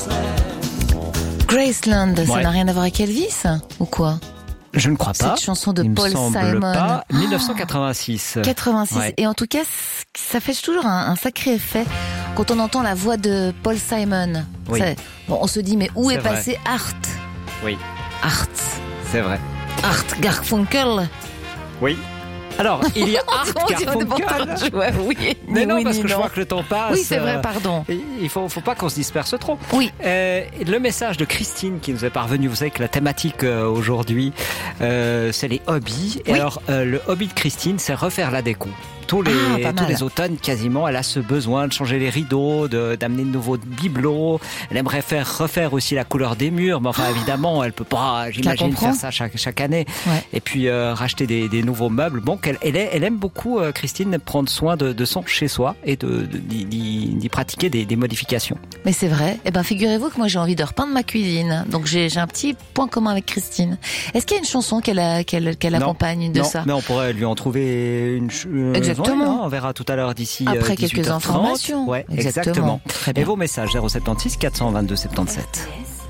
Graceland, ça Ouais. n'a rien à voir avec Elvis, ou quoi? Je ne crois pas. Cette chanson de Il me Paul semble Simon. pas. 1986. 86. Ouais. Et en tout cas, ça fait toujours un sacré effet quand on entend la voix de Paul Simon. Oui. Bon, on se dit, mais où C'est est vrai. passé Art? Oui, Art c'est vrai. Art Garfunkel. Oui. Alors, il y a Art On dirait des Garfunkel. pantalons, ouais, oui. Mais Ni non, oui, parce ni que je non. vois que le temps passe. Oui, c'est vrai, pardon. Il faut pas qu'on se disperse trop. Oui. Le message de Christine qui nous est parvenu, vous savez que la thématique aujourd'hui, c'est les hobbies. Et Oui. alors, le hobby de Christine, c'est refaire la déco. Tous pas mal. les automnes, quasiment, elle a ce besoin de changer les rideaux, d'amener de nouveaux bibelots. Elle aimerait refaire aussi la couleur des murs, mais enfin, évidemment, elle peut pas, j'imagine, comprends. faire ça chaque année. Ouais. Et puis, racheter des nouveaux meubles. Bon, elle aime beaucoup, Christine, prendre soin de son chez-soi et d'y pratiquer des modifications. Mais c'est vrai. Eh ben, figurez-vous que moi, j'ai envie de repeindre ma cuisine. Donc, j'ai un petit point commun avec Christine. Est-ce qu'il y a une chanson qu'elle Non, accompagne de non, ça? mais on pourrait lui en trouver une. Exactement. Ouais, non, on verra tout à l'heure d'ici. Après 18h30. quelques informations. Ouais, Exactement. exactement. Très bien. Et vos messages 076 422 77.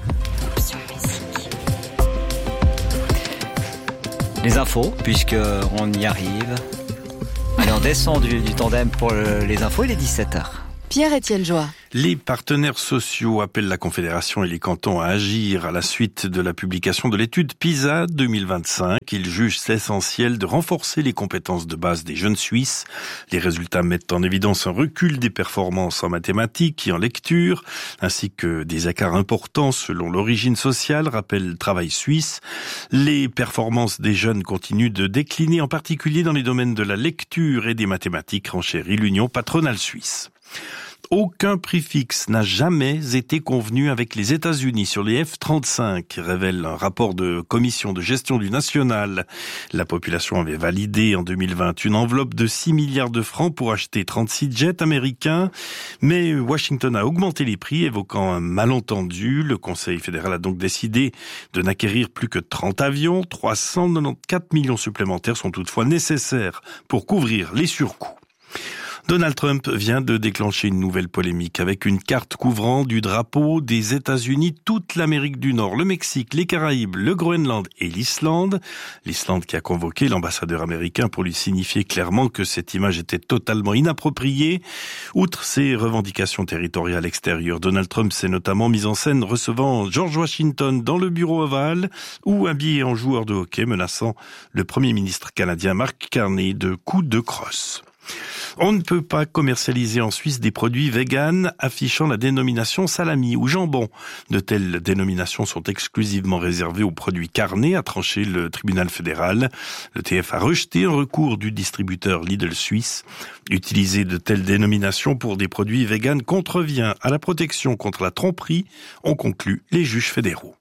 Les infos, puisque on y arrive. Allez, on descend du tandem pour les infos. Il est 17h. Pierre-Étienne Joie. Les partenaires sociaux appellent la Confédération et les cantons à agir à la suite de la publication de l'étude PISA 2025. Ils jugent essentiel de renforcer les compétences de base des jeunes Suisses. Les résultats mettent en évidence un recul des performances en mathématiques et en lecture, ainsi que des écarts importants selon l'origine sociale, rappelle Travail Suisse. Les performances des jeunes continuent de décliner, en particulier dans les domaines de la lecture et des mathématiques, renchérit l'Union patronale suisse. Aucun prix fixe n'a jamais été convenu avec les États-Unis sur les F-35, révèle un rapport de commission de gestion du national. La population avait validé en 2020 une enveloppe de 6 milliards de francs pour acheter 36 jets américains, mais Washington a augmenté les prix, évoquant un malentendu. Le Conseil fédéral a donc décidé de n'acquérir plus que 30 avions. 394 millions supplémentaires sont toutefois nécessaires pour couvrir les surcoûts. Donald Trump vient de déclencher une nouvelle polémique avec une carte couvrant du drapeau des États-Unis toute l'Amérique du Nord, le Mexique, les Caraïbes, le Groenland et l'Islande. L'Islande qui a convoqué l'ambassadeur américain pour lui signifier clairement que cette image était totalement inappropriée. Outre ses revendications territoriales extérieures, Donald Trump s'est notamment mis en scène recevant George Washington dans le bureau ovale ou habillé en joueur de hockey, menaçant le premier ministre canadien Mark Carney de coups de crosse. On ne peut pas commercialiser en Suisse des produits véganes affichant la dénomination salami ou jambon. De telles dénominations sont exclusivement réservées aux produits carnés, a tranché le tribunal fédéral. Le TF a rejeté un recours du distributeur Lidl suisse. Utiliser de telles dénominations pour des produits véganes contrevient à la protection contre la tromperie, ont conclu les juges fédéraux.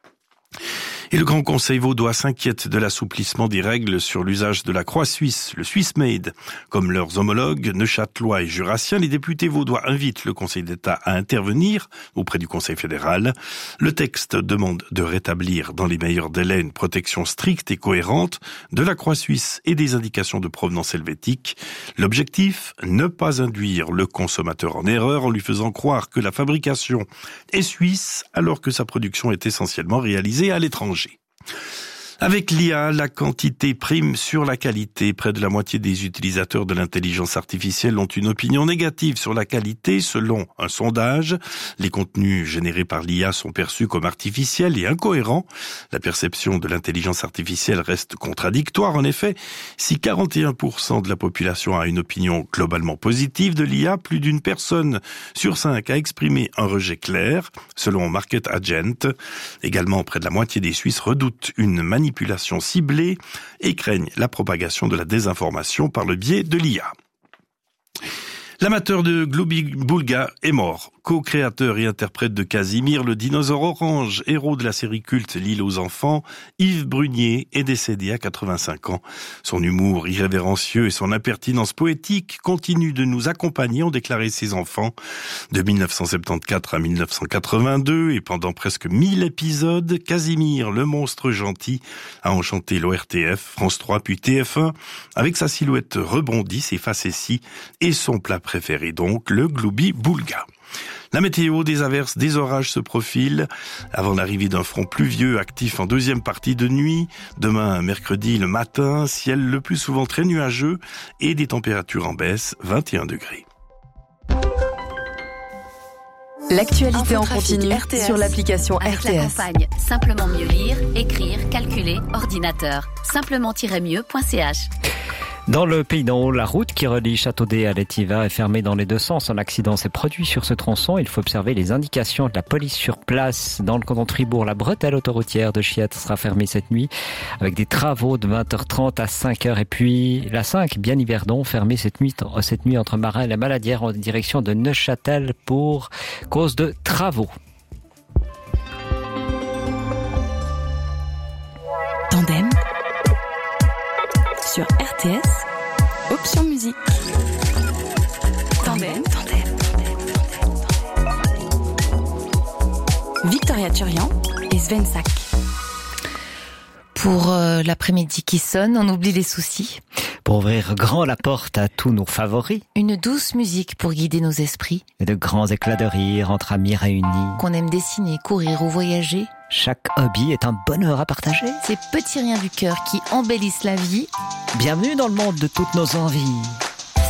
Et le Grand Conseil vaudois s'inquiète de l'assouplissement des règles sur l'usage de la croix suisse, le Swiss Made. Comme leurs homologues neuchâtelois et jurassiens, les députés vaudois invitent le Conseil d'État à intervenir auprès du Conseil fédéral. Le texte demande de rétablir dans les meilleurs délais une protection stricte et cohérente de la croix suisse et des indications de provenance helvétique. L'objectif, ne pas induire le consommateur en erreur en lui faisant croire que la fabrication est suisse alors que sa production est essentiellement réalisée à l'étranger. Avec l'IA, la quantité prime sur la qualité. Près de la moitié des utilisateurs de l'intelligence artificielle ont une opinion négative sur la qualité. Selon un sondage, les contenus générés par l'IA sont perçus comme artificiels et incohérents. La perception de l'intelligence artificielle reste contradictoire. En effet, si 41% de la population a une opinion globalement positive de l'IA, plus d'une personne sur 5 a exprimé un rejet clair, selon Market Agent. Également, près de la moitié des Suisses redoutent une manipulation ciblée et craignent la propagation de la désinformation par le biais de l'IA. L'amateur de Glooby Boulga est mort. Co-créateur et interprète de Casimir, le dinosaure orange, héros de la série culte L'île aux enfants, Yves Brunier est décédé à 85 ans. Son humour irrévérencieux et son impertinence poétique continuent de nous accompagner, ont déclaré ses enfants. De 1974 à 1982 et pendant presque 1000 épisodes, Casimir, le monstre gentil, a enchanté l'ORTF, France 3 puis TF1 avec sa silhouette rebondie, ses facéties et son plat préféré donc, le Glooby Boulga. La météo, des averses, des orages se profilent avant l'arrivée d'un front pluvieux actif en deuxième partie de nuit. Demain, mercredi, le matin, ciel le plus souvent très nuageux et des températures en baisse, 21 degrés. L'actualité en continu sur l'application avec RTS. la campagne Simplement mieux lire, écrire, calculer, ordinateur. Simplement-mieux.ch. Dans le Pays d'en Haut, la route qui relie Châteaudet à l'Étiva est fermée dans les deux sens. Un accident s'est produit sur ce tronçon. Il faut observer les indications de la police sur place. Dans le canton de Fribourg, la bretelle autoroutière de Chiette sera fermée cette nuit avec des travaux de 20h30 à 5h. Et puis la 5, bien Yverdon, fermée cette nuit entre Marin et la Maladière en direction de Neuchâtel pour cause de travaux. Tandem sur RTS, option musique. Tandem. Victoria Turian et Sven Sack. Pour l'après-midi qui sonne, on oublie les soucis. Pour ouvrir grand la porte à tous nos favoris. Une douce musique pour guider nos esprits. Et de grands éclats de rire entre amis réunis. Qu'on aime dessiner, courir ou voyager. Chaque hobby est un bonheur à partager. Ces petits riens du cœur qui embellissent la vie. Bienvenue dans le monde de toutes nos envies.